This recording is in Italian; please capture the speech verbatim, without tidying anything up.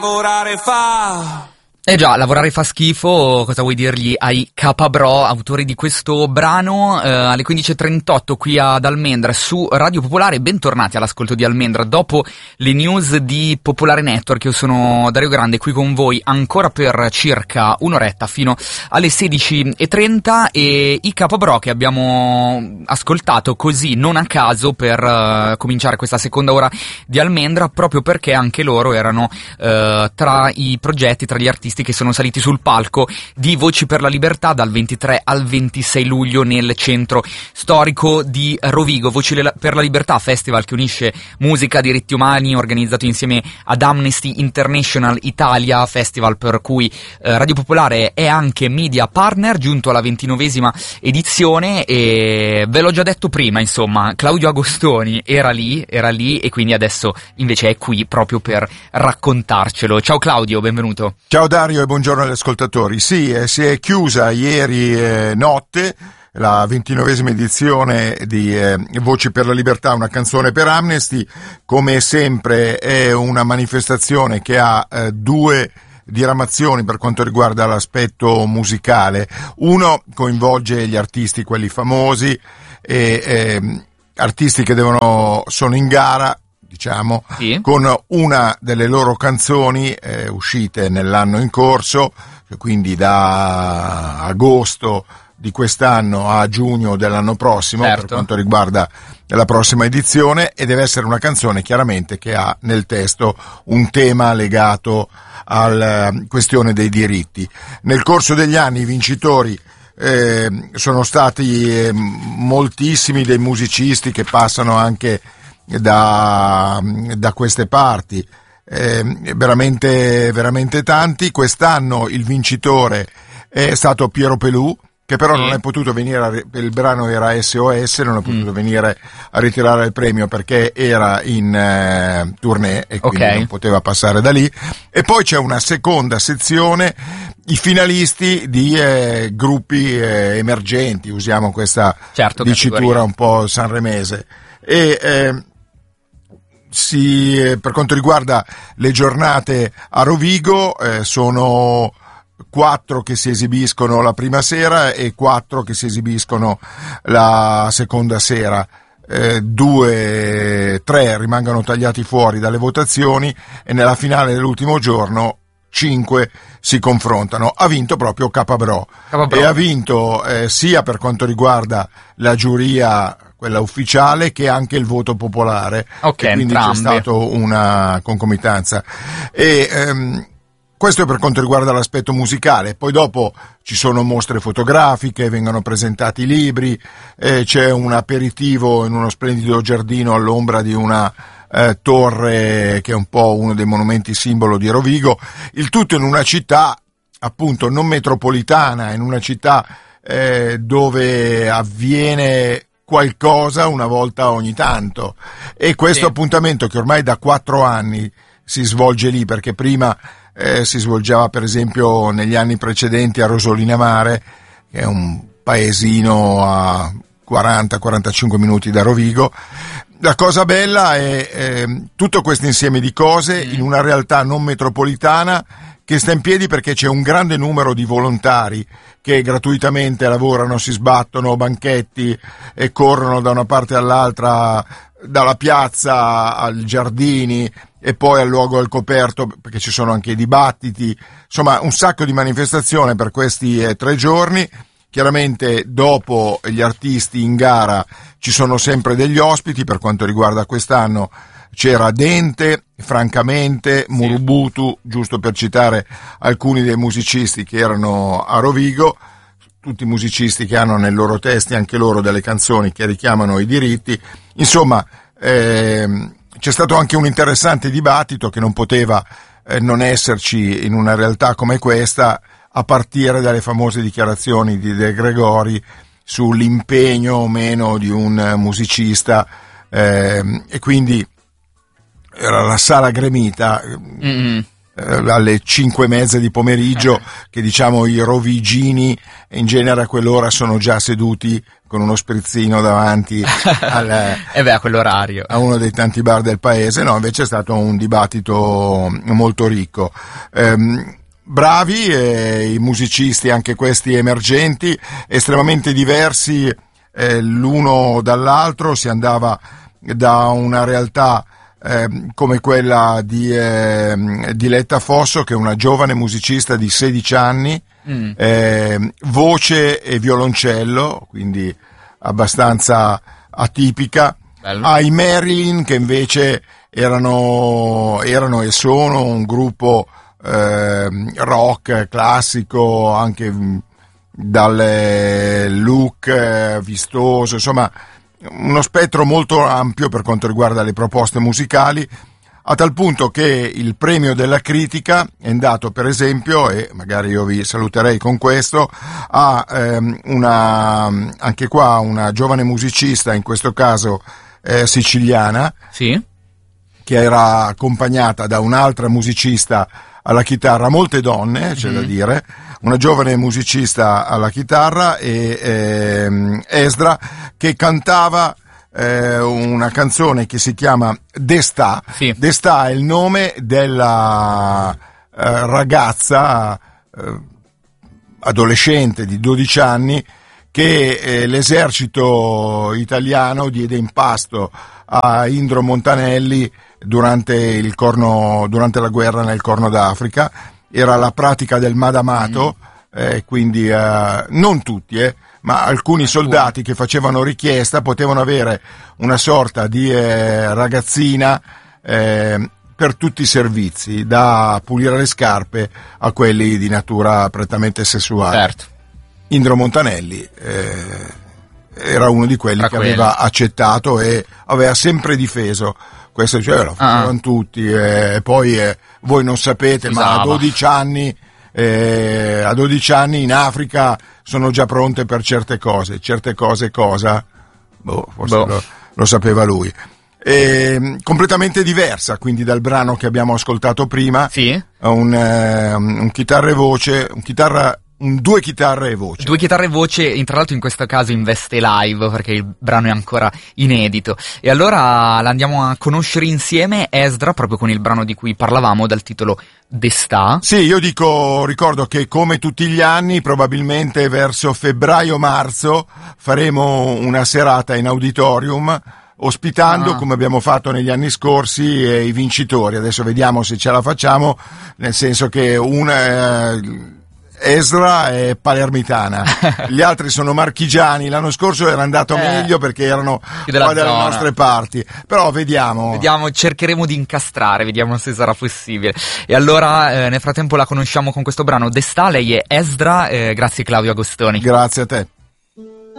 Lavorare fa. Eh già, lavorare fa schifo, cosa vuoi dirgli ai Capabro, autori di questo brano, eh, alle quindici e trentotto qui ad Almendra su Radio Popolare. Bentornati all'ascolto di Almendra. Dopo le news di Popolare Network, io sono Dario Grande, qui con voi ancora per circa un'oretta fino alle sedici e trenta, e i Capabro che abbiamo ascoltato così non a caso per uh, cominciare questa seconda ora di Almendra, proprio perché anche loro erano uh, tra i progetti, tra gli artisti che sono saliti sul palco di Voci per la Libertà dal ventitré al ventisei luglio nel centro storico di Rovigo. Voci per la Libertà, festival che unisce musica, diritti umani, organizzato insieme ad Amnesty International Italia, festival per cui eh, Radio Popolare è anche media partner, giunto alla ventinovesima edizione, e ve l'ho già detto prima, insomma, Claudio Agostoni era lì, era lì e quindi adesso invece è qui proprio per raccontarcelo. Ciao Claudio, benvenuto. Ciao Dario e buongiorno agli ascoltatori. Sì, eh, si è chiusa ieri eh, notte la ventinovesima edizione di eh, Voci per la Libertà, una canzone per Amnesty. Come sempre è una manifestazione che ha eh, due diramazioni per quanto riguarda l'aspetto musicale. Uno coinvolge gli artisti, quelli famosi, e eh, artisti che devono sono in gara, diciamo, sì, con una delle loro canzoni eh, uscite nell'anno in corso, quindi da agosto di quest'anno a giugno dell'anno prossimo, certo, per quanto riguarda la prossima edizione, e deve essere una canzone chiaramente che ha nel testo un tema legato alla questione dei diritti. Nel corso degli anni i vincitori eh, sono stati eh, moltissimi dei musicisti che passano anche da, da queste parti, eh, veramente, veramente tanti. Quest'anno il vincitore è stato Piero Pelù, che però non è potuto venire, a, il brano era S O S, non è potuto mm. venire a ritirare il premio perché era in eh, tournée e quindi okay. non poteva passare da lì. E poi c'è una seconda sezione, i finalisti di eh, gruppi eh, emergenti, usiamo questa certo, dicitura categoria un po' sanremese. E eh, si, eh, per quanto riguarda le giornate a Rovigo, eh, sono quattro che si esibiscono la prima sera e quattro che si esibiscono la seconda sera. Eh, due, tre rimangono tagliati fuori dalle votazioni e nella finale dell'ultimo giorno cinque si confrontano. Ha vinto proprio Capabro, Capabro. E ha vinto eh, sia per quanto riguarda la giuria, quella ufficiale, che anche il voto popolare, okay, e quindi entrambi. C'è stata una concomitanza. E ehm, questo è per quanto riguarda l'aspetto musicale. Poi dopo ci sono mostre fotografiche, vengono presentati libri, eh, c'è un aperitivo in uno splendido giardino all'ombra di una eh, torre che è un po' uno dei monumenti simbolo di Rovigo. Il tutto in una città appunto non metropolitana, in una città eh, dove avviene qualcosa una volta ogni tanto, e questo sì. appuntamento che ormai da quattro anni si svolge lì, perché prima eh, si svolgeva per esempio negli anni precedenti a Rosolina Mare, che è un paesino a quaranta quarantacinque minuti da Rovigo. La cosa bella è eh, tutto questo insieme di cose mm. in una realtà non metropolitana che sta in piedi perché c'è un grande numero di volontari che gratuitamente lavorano, si sbattono banchetti e corrono da una parte all'altra, dalla piazza ai giardini e poi al luogo al coperto, perché ci sono anche i dibattiti, insomma un sacco di manifestazioni per questi eh, tre giorni. Chiaramente dopo gli artisti in gara ci sono sempre degli ospiti. Per quanto riguarda quest'anno c'era Dente, Francamente, Murubutu, giusto per citare alcuni dei musicisti che erano a Rovigo, tutti musicisti che hanno nei loro testi anche loro delle canzoni che richiamano i diritti. Insomma, ehm, c'è stato anche un interessante dibattito che non poteva eh, non esserci in una realtà come questa, a partire dalle famose dichiarazioni di De Gregori sull'impegno o meno di un musicista, ehm, e quindi era la sala gremita. Mm-hmm. alle cinque e mezza di pomeriggio, che diciamo i rovigini in genere a quell'ora sono già seduti con uno sprizzino davanti al, e beh, a quell'orario a uno dei tanti bar del paese. No, invece è stato un dibattito molto ricco. Ehm, bravi eh, i musicisti, anche questi emergenti, estremamente diversi eh, l'uno dall'altro. Si andava da una realtà Eh, come quella di eh, Diletta Fosso, che è una giovane musicista di sedici anni, mm. eh, voce e violoncello, quindi abbastanza atipica. Bello. Ai Marilyn, che invece erano, erano e sono un gruppo eh, rock classico, anche dal look eh, vistoso, insomma uno spettro molto ampio per quanto riguarda le proposte musicali, a tal punto che il premio della critica è andato, per esempio, e magari io vi saluterei con questo, a ehm, una, anche qua una giovane musicista, in questo caso eh, siciliana, sì, che era accompagnata da un'altra musicista alla chitarra, molte donne, c'è mm-hmm. da dire, una giovane musicista alla chitarra, e ehm, Esdra, che cantava eh, una canzone che si chiama Destà. Sì. Destà è il nome della eh, ragazza eh, adolescente di dodici anni che eh, l'esercito italiano diede in pasto a Indro Montanelli durante il corno, durante la guerra nel Corno d'Africa. Era la pratica del madamato, mm. eh, quindi eh, non tutti, eh, ma alcuni soldati che facevano richiesta potevano avere una sorta di eh, ragazzina eh, per tutti i servizi, da pulire le scarpe a quelli di natura prettamente sessuale. Certo. Indro Montanelli eh, era uno di quelli Tra che quelli. aveva accettato e aveva sempre difeso questo, cioè lo facevano ah. tutti, e eh, poi eh, voi non sapete, Usava. ma a dodici anni eh, a dodici anni in Africa sono già pronte per certe cose. Certe cose cosa? Boh, forse boh. Lo, lo sapeva lui. E, completamente diversa quindi dal brano che abbiamo ascoltato prima. Sì. Un, eh, un chitarra e voce, un chitarra Un, due chitarre e voce. Due chitarre e voce, in, tra l'altro in questo caso in veste live, perché il brano è ancora inedito. E allora l'andiamo a conoscere insieme, Esdra, proprio con il brano di cui parlavamo, dal titolo Destà. Sì, io dico, ricordo che come tutti gli anni, probabilmente verso febbraio-marzo, faremo una serata in auditorium, ospitando, ah. come abbiamo fatto negli anni scorsi, eh, i vincitori. Adesso vediamo se ce la facciamo, nel senso che una... Eh, Esdra è palermitana, gli altri sono marchigiani. L'anno scorso era andato eh, meglio perché erano qua dalle nostre parti, però vediamo. Vediamo, cercheremo di incastrare, vediamo se sarà possibile. E allora eh, nel frattempo la conosciamo con questo brano Destà. Lei è Esdra, eh, grazie Claudio Agostoni. Grazie a te.